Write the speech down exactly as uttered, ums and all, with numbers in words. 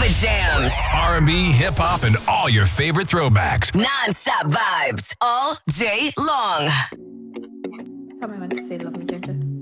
jams. R and B, hip hop, and all your favorite throwbacks. Non-stop vibes all day long. Tell me when to say love me, Ginger.